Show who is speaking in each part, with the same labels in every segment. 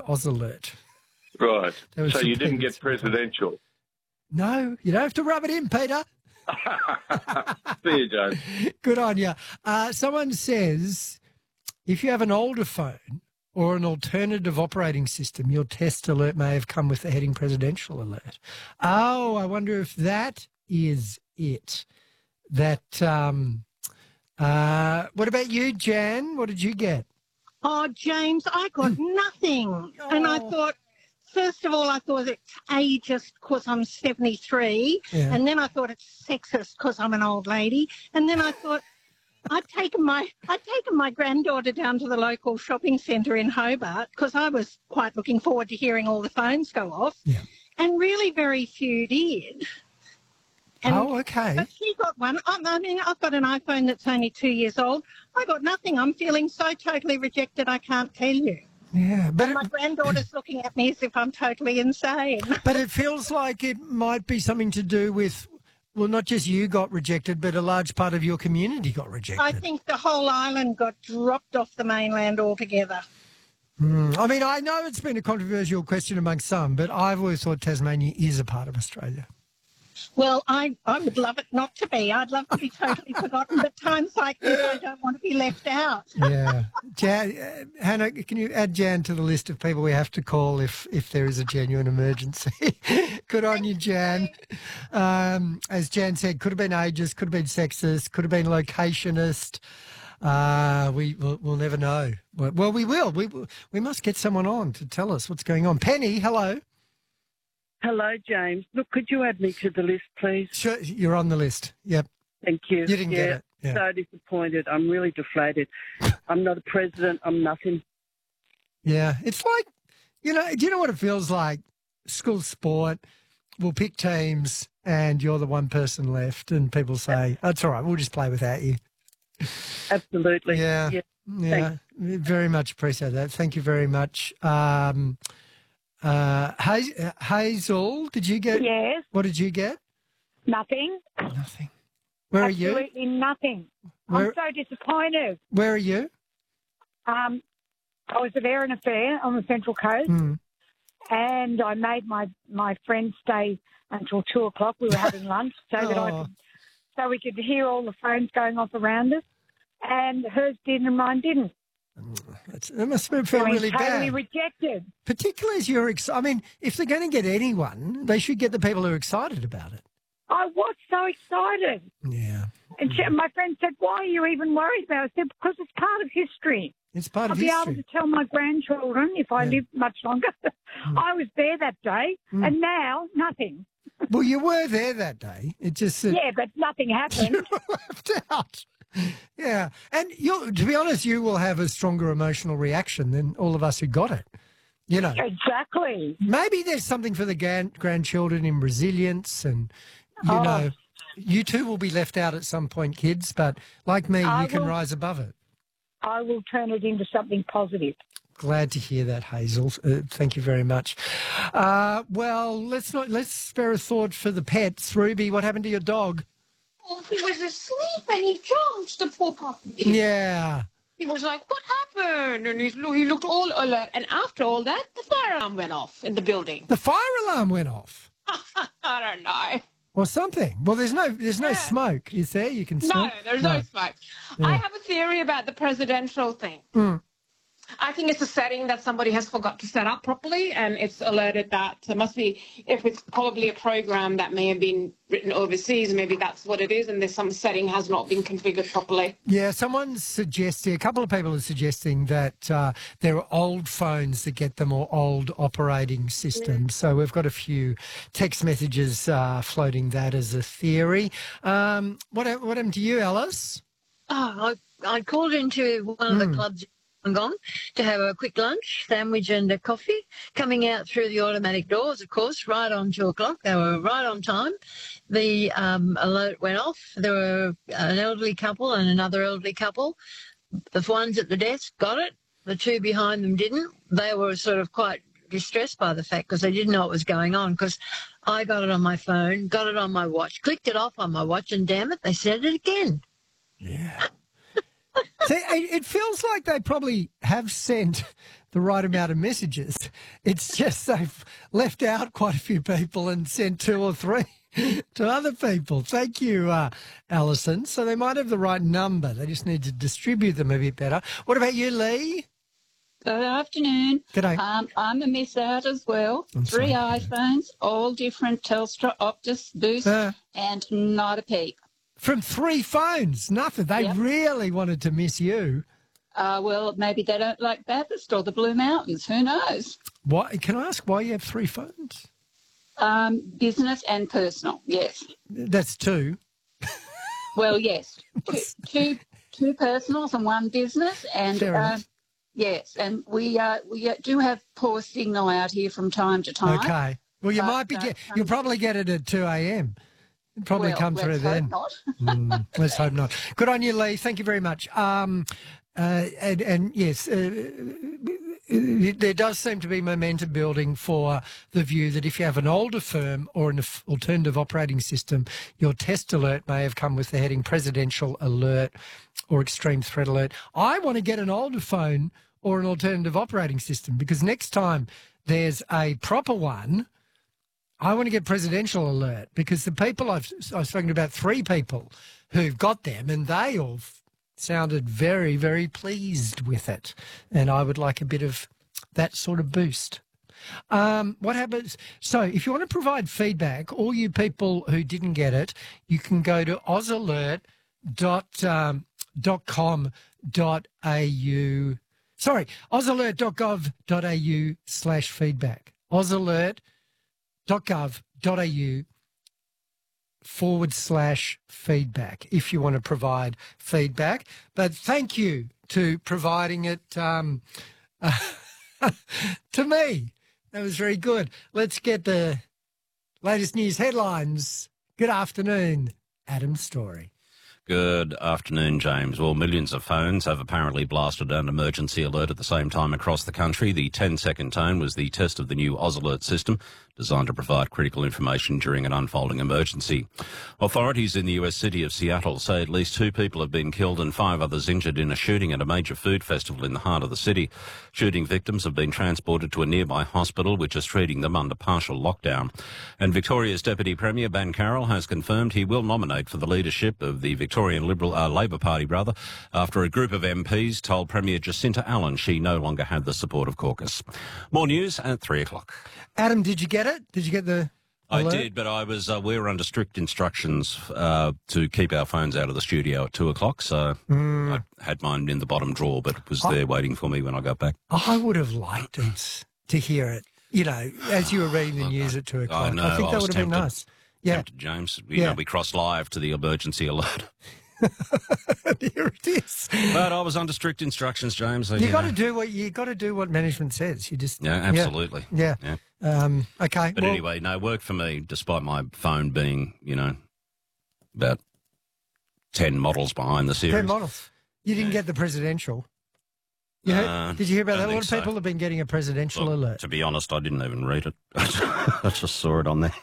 Speaker 1: Oz Alert.
Speaker 2: Right.
Speaker 1: There was
Speaker 2: So
Speaker 1: some
Speaker 2: you didn't
Speaker 1: payments
Speaker 2: get presidential.
Speaker 1: No, you don't have to rub it in, Peter.
Speaker 2: See you, John.
Speaker 1: Good on you. Someone says if you have an older phone or an alternative operating system, your test alert may have come with the heading presidential alert. Oh, I wonder if that is it. That. What about you, Jan? What did you get?
Speaker 3: Oh, James, I got nothing. And I thought, first of all, I thought it's ageist because I'm 73.
Speaker 1: Yeah.
Speaker 3: And then I thought it's sexist because I'm an old lady. And then I thought, I'd taken my granddaughter down to the local shopping centre in Hobart because I was quite looking forward to hearing all the phones go off.
Speaker 1: Yeah.
Speaker 3: And really very few did. And
Speaker 1: okay.
Speaker 3: But she got one. I mean, I've got an iPhone that's only 2 years old. I got nothing. I'm feeling so totally rejected, I can't tell you.
Speaker 1: Yeah, but
Speaker 3: my granddaughter's looking at me as if I'm totally insane.
Speaker 1: But it feels like it might be something to do with, well, not just you got rejected, but a large part of your community got rejected.
Speaker 3: I think the whole island got dropped off the mainland altogether.
Speaker 1: I mean, I know it's been a controversial question amongst some, but I've always thought Tasmania is a part of Australia.
Speaker 3: Well, I would love it not to be. I'd love to be totally forgotten, but times like this, I don't want to be left out.
Speaker 1: Yeah. Jan, Hannah, can you add Jan to the list of people we have to call if there is a genuine emergency? Good on you, Jan. As Jan said, could have been ageist, could have been sexist, could have been locationist. We'll never know. Well, we will. We must get someone on to tell us what's going on. Penny, hello.
Speaker 4: Hello, James. Look, could you add me to the list, please?
Speaker 1: Sure, you're on the list. Yep.
Speaker 4: Thank you.
Speaker 1: You didn't get it. Yeah.
Speaker 4: So disappointed. I'm really deflated. I'm not a president. I'm nothing.
Speaker 1: Yeah. It's like, do you know what it feels like? School sport, we'll pick teams and you're the one person left and people say, that's all right, we'll just play without you.
Speaker 4: Absolutely.
Speaker 1: Yeah. Very much appreciate that. Thank you very much. Hazel, did you get?
Speaker 5: Yes.
Speaker 1: What did you get?
Speaker 5: Nothing.
Speaker 1: Nothing. Where are you?
Speaker 5: Absolutely nothing. I'm so disappointed.
Speaker 1: Where are you?
Speaker 5: I was at Erin Affair on the Central Coast, and I made my friend stay until 2:00. We were having lunch so that we could hear all the phones going off around us, and hers did and mine didn't.
Speaker 1: That must have felt really bad.
Speaker 5: Totally rejected.
Speaker 1: Particularly as you're I mean, if they're going to get anyone, they should get the people who are excited about it.
Speaker 5: I was so excited.
Speaker 1: Yeah.
Speaker 5: And my friend said, why are you even worried about it? I said, because it's part of history.
Speaker 1: It's part of
Speaker 5: history. I'll be able to tell my grandchildren, if I live much longer, I was there that day, and now nothing.
Speaker 1: Well, you were there that day. It just...
Speaker 5: yeah, but nothing happened.
Speaker 1: You were left out. Yeah. And to be honest, you will have a stronger emotional reaction than all of us who got it.
Speaker 5: Exactly.
Speaker 1: Maybe there's something for the grandchildren in resilience and, you too will be left out at some point, kids, but like me, you can rise above it.
Speaker 5: I will turn it into something positive.
Speaker 1: Glad to hear that, Hazel. Thank you very much. Well, let's spare a thought for the pets. Ruby, what happened to your dog?
Speaker 6: Oh, he was asleep and he jumped, the poor puppy.
Speaker 1: Yeah.
Speaker 6: He was like, what happened? And he looked all alert. And after all that, the fire alarm went off in the building.
Speaker 1: The fire alarm went off?
Speaker 6: I don't know.
Speaker 1: Or something. Well, there's no smoke, is there? You can smoke?
Speaker 6: No, there's no smoke. Yeah. I have a theory about the presidential thing. I think it's a setting that somebody has forgot to set up properly, and it's alerted that it must be, if it's probably a program that may have been written overseas, maybe that's what it is, and there's some setting has not been configured properly.
Speaker 1: Yeah, a couple of people are suggesting that there are old phones that get them or old operating systems. So we've got a few text messages floating that as a theory. What happened to you, Alice?
Speaker 7: Oh, I called into one of the clubs gone to have a quick lunch, sandwich and a coffee, coming out through the automatic doors, of course, right on 2:00. They were right on time. The alert went off. There were an elderly couple and another elderly couple. The ones at the desk got it. The two behind them didn't. They were sort of quite distressed by the fact because they didn't know what was going on, because I got it on my phone, got it on my watch, clicked it off on my watch, and damn it, they said it again.
Speaker 1: Yeah. See, it feels like they probably have sent the right amount of messages. It's just they've left out quite a few people and sent 2 or 3 to other people. Thank you, Alison. So they might have the right number. They just need to distribute them a bit better. What about you, Lee?
Speaker 8: Good afternoon.
Speaker 1: G'day.
Speaker 8: I'm a miss out as well.
Speaker 1: I'm
Speaker 8: 3
Speaker 1: sorry.
Speaker 8: iPhones, all different Telstra, Optus, Boost, and not a peep.
Speaker 1: From 3 phones, nothing. They
Speaker 8: Yep.
Speaker 1: really wanted to miss you.
Speaker 8: Well, maybe they don't like Bathurst or the Blue Mountains. Who knows?
Speaker 1: Why? Can I ask why you have 3 phones?
Speaker 8: Business and personal, yes.
Speaker 1: That's 2.
Speaker 8: Well, yes. Two personals and 1 business. And
Speaker 1: Fair enough.
Speaker 8: yes, and we do have poor signal out here from time to time.
Speaker 1: Okay. Well, you
Speaker 8: But,
Speaker 1: might be you'll probably get it at 2 a.m. It'll probably
Speaker 8: Well,
Speaker 1: come through
Speaker 8: let's
Speaker 1: then.
Speaker 8: hope not.
Speaker 1: Let's hope not. Good on you, Lee. Thank you very much. And yes, there does seem to be momentum building for the view that if you have an older firm or an alternative operating system, your test alert may have come with the heading presidential alert or extreme threat alert. I want to get an older phone or an alternative operating system because next time there's a proper one, I want to get presidential alert because the people I've spoken to, about 3 people who've got them, and they all sounded very, very pleased with it. And I would like a bit of that sort of boost. What happens? So if you want to provide feedback, all you people who didn't get it, you can go to ausalert.com.au. Sorry, ausalert.gov.au/feedback. ausalert.gov.au/feedback if you want to provide feedback. But thank you to providing it to me. That was very good. Let's get the latest news headlines. Good afternoon, Adam Story.
Speaker 9: Good afternoon, James. Well, millions of phones have apparently blasted an emergency alert at the same time across the country. The 10-second tone was the test of the new AusAlert system, designed to provide critical information during an unfolding emergency. Authorities in the US city of Seattle say at least 2 people have been killed and 5 others injured in a shooting at a major food festival in the heart of the city. Shooting victims have been transported to a nearby hospital, which is treating them under partial lockdown. And Victoria's Deputy Premier, Ben Carroll, has confirmed he will nominate for the leadership of the Victorian Labor Party, after a group of MPs told Premier Jacinta Allen she no longer had the support of caucus. More news at 3 o'clock.
Speaker 1: Adam, did you get it? Did you get the alert?
Speaker 9: I did, but we were under strict instructions to keep our phones out of the studio at 2 o'clock, so I had mine in the bottom drawer, but it was there waiting for me when I got back.
Speaker 1: I would have liked it to hear it, as you were reading the news at 2 o'clock.
Speaker 9: I know,
Speaker 1: I think that
Speaker 9: I was
Speaker 1: would have been
Speaker 9: tempted.
Speaker 1: nice. Yeah.
Speaker 9: Tempted, James. You know, we crossed live to the emergency alert.
Speaker 1: Here it is.
Speaker 9: But I was under strict instructions, James. So,
Speaker 1: You got to do what management says. You just
Speaker 9: Yeah, absolutely.
Speaker 1: Yeah. Okay.
Speaker 9: But anyway, no, worked for me, despite my phone being, about 10 models behind the series.
Speaker 1: 10 models. You didn't get the presidential. Did you hear about that? A lot of people have been getting a presidential alert.
Speaker 9: To be honest, I didn't even read it. I just saw it on there.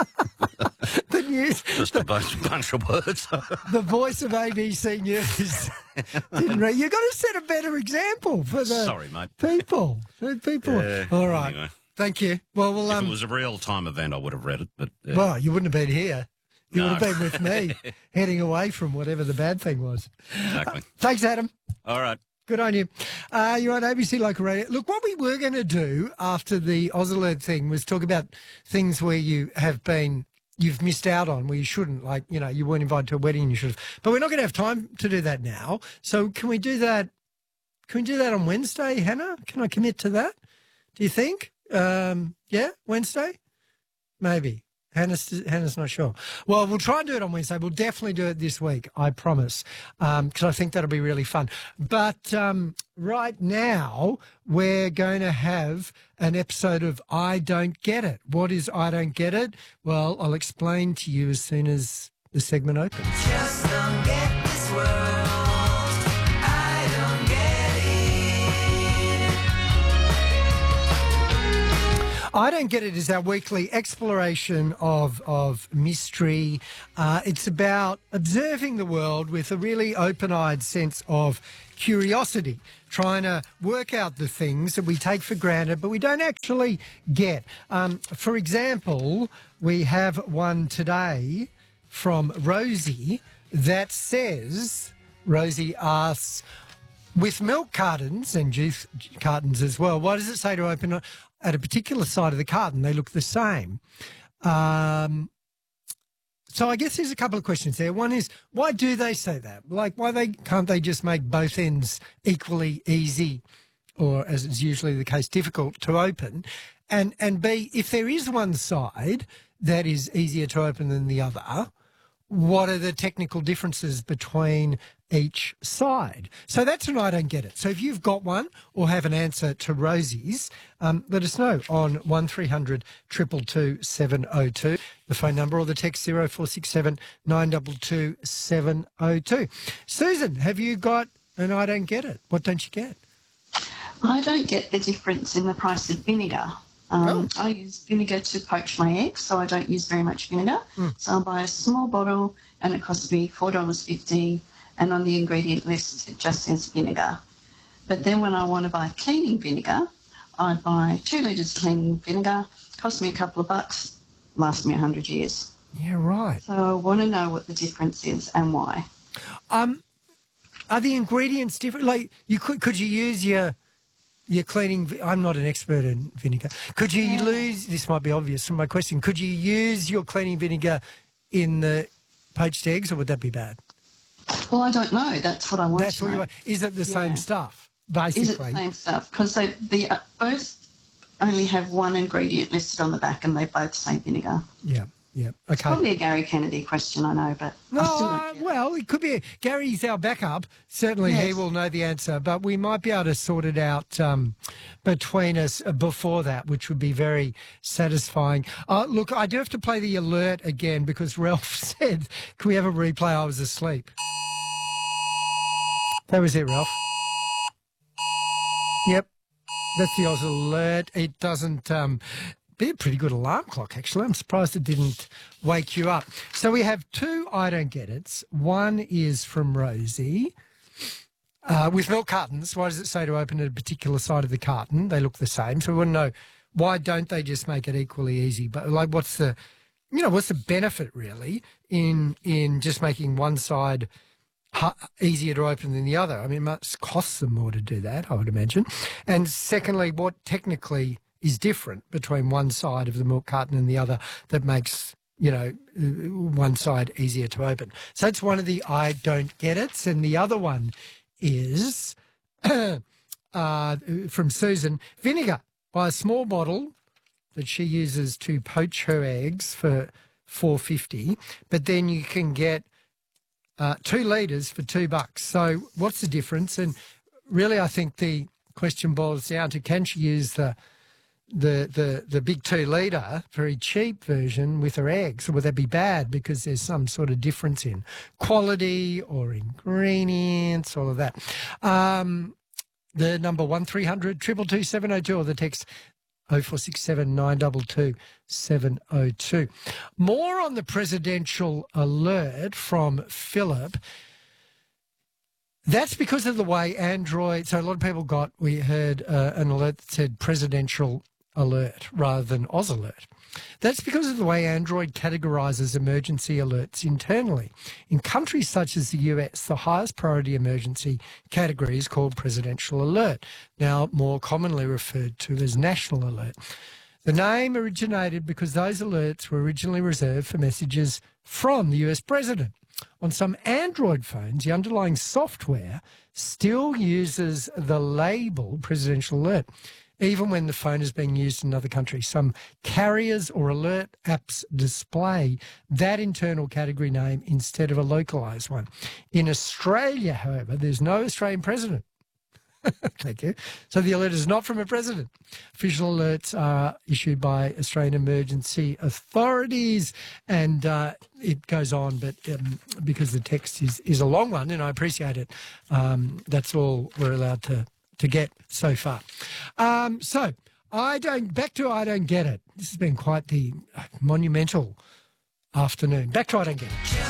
Speaker 1: The news.
Speaker 9: Just a bunch of words.
Speaker 1: The voice of ABC News didn't read. You've got to set a better example for the
Speaker 9: Sorry, mate.
Speaker 1: people. All right.
Speaker 9: Anyway.
Speaker 1: Thank you. Well,
Speaker 9: If it was a real-time event, I would have read it. But
Speaker 1: well, you wouldn't have been here. You
Speaker 9: No.
Speaker 1: would have been with me, heading away from whatever the bad thing was.
Speaker 9: Exactly.
Speaker 1: Thanks, Adam.
Speaker 9: All right.
Speaker 1: Good on you. You're on ABC Local Radio. Look, what we were going to do after the AusAlert thing was talk about things where you've missed out on, where you shouldn't, like, you weren't invited to a wedding and you should have. But we're not going to have time to do that now. So can we do that? Can we do that on Wednesday, Hannah? Can I commit to that? Do you think? Wednesday? Maybe. Hannah's not sure. Well, we'll try and do it on Wednesday. We'll definitely do it this week, I promise, because I think that'll be really fun. But right now, we're going to have an episode of I Don't Get It. What is I Don't Get It? Well, I'll explain to you as soon as the segment opens.
Speaker 10: Just don't get this world. I don't get it.
Speaker 1: I Don't Get It is our weekly exploration of mystery. It's about observing the world with a really open-eyed sense of curiosity, trying to work out the things that we take for granted but we don't actually get. For example, we have one today from Rosie that says, Rosie asks, with milk cartons and juice cartons as well, why does it say to open at a particular side of the carton? They look the same. So I guess there's a couple of questions there. One is, why do they say that? Like, can't they just make both ends equally easy, or as is usually the case, difficult to open? And B, if there is one side that is easier to open than the other, what are the technical differences between each side? So that's an I Don't Get It. So if you've got one or have an answer to Rosie's, let us know on 1300 222 702, the phone number, or the text 0467 922 702. Susan, have you got an I Don't Get It? What don't you get?
Speaker 11: I don't get the difference in the price of vinegar. I use vinegar to poach my eggs, so I don't use very much vinegar. So I'll buy a small bottle and it costs me $4.50, and on the ingredient list it just says vinegar. But then when I want to buy cleaning vinegar, I buy 2 litres of cleaning vinegar, costs me a couple of bucks, lasts me 100 years.
Speaker 1: Yeah, right.
Speaker 11: So I want to know what the difference is and why.
Speaker 1: Are the ingredients different? Like, could you use your cleaning, I'm not an expert in vinegar. Could you use, this might be obvious from my question, could you use your cleaning vinegar in the poached eggs, or would that be bad?
Speaker 11: Well, I don't know. That's what I want to know.
Speaker 1: Is it the same stuff, basically?
Speaker 11: Is it the same stuff? Because they both only have one ingredient listed on the back and they both say vinegar.
Speaker 1: Yeah. Yeah, okay.
Speaker 11: It's probably a Gary Kennedy question, I know, but...
Speaker 1: Well, it could be. Gary's our backup. Certainly he will know the answer, but we might be able to sort it out between us before that, which would be very satisfying. Look, I do have to play the alert again because Ralph said, can we have a replay? I was asleep. That was it, Ralph. Yep, that's the Oz alert. It doesn't... be a pretty good alarm clock, actually. I'm surprised it didn't wake you up. So we have 2 I Don't Get It's. One is from Rosie. With milk cartons, why does it say to open at a particular side of the carton? They look the same. So we want to know, why don't they just make it equally easy? But like, what's the benefit really in just making one side easier to open than the other? I mean, it must cost them more to do that, I would imagine. And secondly, what technically is different between one side of the milk carton and the other that makes, one side easier to open? So that's one of the I Don't Get It's. And the other one is from Susan. Vinegar. Buy a small bottle that she uses to poach her eggs for $4.50, but then you can get 2 litres for $2. So what's the difference? And really, I think the question boils down to, can she use the big 2 litre, very cheap version with her eggs, or would that be bad because there's some sort of difference in quality or ingredients, all of that? The number 1300 222 702, or the text 0467 922 702. More on the presidential alert from Philip. That's because of the way Android, so a lot of people we heard an alert that said presidential alert rather than Oz alert. That's because of the way Android categorises emergency alerts internally. In countries such as the US, the highest priority emergency category is called presidential alert, now more commonly referred to as national alert. The name originated because those alerts were originally reserved for messages from the US president. On some Android phones, the underlying software still uses the label presidential alert, even when the phone is being used in another country. Some carriers or alert apps display that internal category name instead of a localised one. In Australia, however, there's no Australian president. Thank you. So the alert is not from a president. Official alerts are issued by Australian emergency authorities, and it goes on, but because the text is a long one, and I appreciate it, that's all we're allowed to get so far. So I don't get it. This has been quite the monumental afternoon. Back to I don't get it.